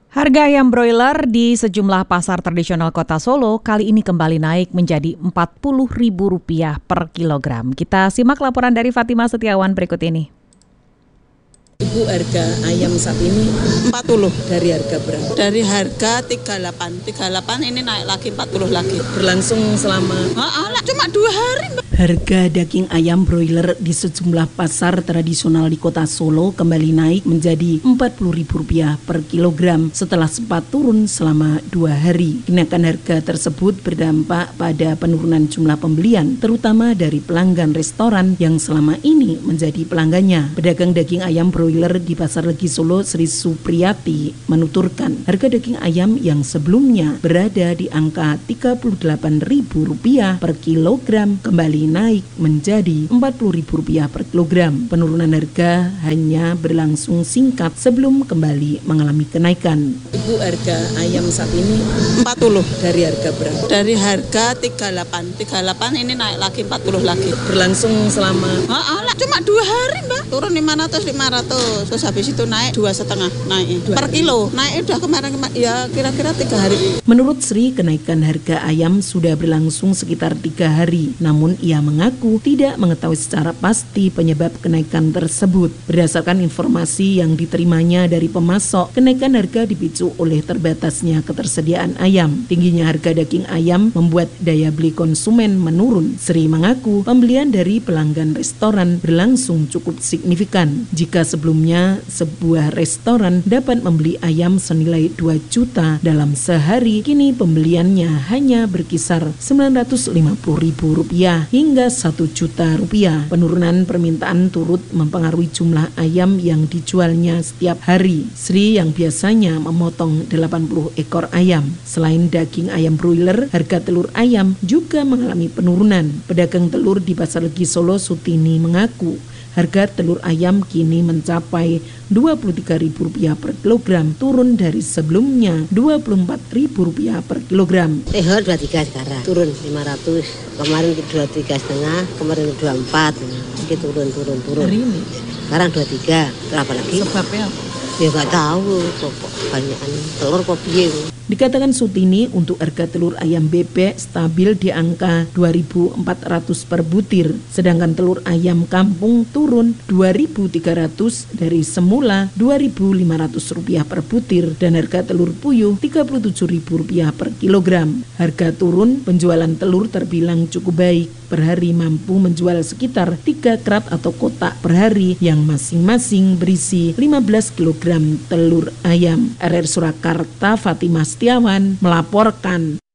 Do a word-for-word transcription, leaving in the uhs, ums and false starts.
Harga ayam broiler di sejumlah pasar tradisional Kota Solo kali ini kembali naik menjadi empat puluh ribu rupiah per kilogram. Kita simak laporan dari Fatima Setiawan berikut ini. Ibu, harga ayam saat ini empat puluh dari harga berapa? Dari harga tiga puluh delapan, tiga puluh delapan ini naik lagi empat puluh lagi. Berlangsung selama Ah, alah, cuma dua hari. Harga daging ayam broiler di sejumlah pasar tradisional di Kota Solo kembali naik menjadi empat puluh ribu rupiah per kilogram setelah sempat turun selama dua hari. Kenaikan harga tersebut berdampak pada penurunan jumlah pembelian, terutama dari pelanggan restoran yang selama ini menjadi pelanggannya. Pedagang daging ayam broiler di Pasar Legi Solo, Sri Supriyati, menuturkan harga daging ayam yang sebelumnya berada di angka tiga puluh delapan ribu rupiah per kilogram kembali naik menjadi empat puluh ribu rupiah per kilogram. Penurunan harga hanya berlangsung singkat sebelum kembali mengalami kenaikan. Ibu, harga ayam saat ini empat puluh dari harga berapa? dari harga tiga puluh delapan, tiga puluh delapan ini naik lagi empat puluh lagi. Berlangsung selama Ah, alah, cuma dua hari mbak, turun lima ratus, lima ratus, terus habis itu naik dua setengah naik per kilo, naik udah kemarin, kemarin ya kira-kira tiga hari. Menurut Sri, kenaikan harga ayam sudah berlangsung sekitar tiga hari, namun ia mengaku tidak mengetahui secara pasti penyebab kenaikan tersebut. Berdasarkan informasi yang diterimanya dari pemasok, kenaikan harga dipicu oleh terbatasnya ketersediaan ayam. Tingginya harga daging ayam membuat daya beli konsumen menurun. Sri mengaku pembelian dari pelanggan restoran berlangsung cukup signifikan. Jika sebelumnya sebuah restoran dapat membeli ayam senilai dua juta dalam sehari, kini pembeliannya hanya berkisar sembilan ratus lima puluh ribu rupiah hingga satu juta rupiah. Penurunan permintaan turut mempengaruhi jumlah ayam yang dijualnya setiap hari. Sri yang biasanya memotong delapan puluh ekor ayam. Selain daging ayam broiler, harga telur ayam juga mengalami penurunan. Pedagang telur di Pasar Legi Solo, Sutini, mengaku harga telur ayam kini mencapai dua puluh tiga ribu rupiah per kilogram, turun dari sebelumnya dua puluh empat ribu rupiah per kilogram. Tehor dua puluh tiga sekarang, turun lima ratus. Kemarin dua puluh tiga setengah, kemarin dua puluh empat. Ini turun, turun, turun. hari ini Sekarang dua puluh tiga. Berapa lagi? sebabnya apa? Ya nggak tahu, pokok banyakan telur kok piye. Dikatakan Sutini, untuk harga telur ayam bebek stabil di angka dua ribu empat ratus per butir, sedangkan telur ayam kampung turun dua ribu tiga ratus dari semula dua ribu lima ratus rupiah per butir, dan harga telur puyuh tiga puluh tujuh ribu rupiah per kilogram. Harga turun, penjualan telur terbilang cukup baik. Per hari mampu menjual sekitar tiga kerat atau kotak per hari yang masing-masing berisi lima belas kilogram telur ayam. R R Surakarta, Fatima Setiawan melaporkan.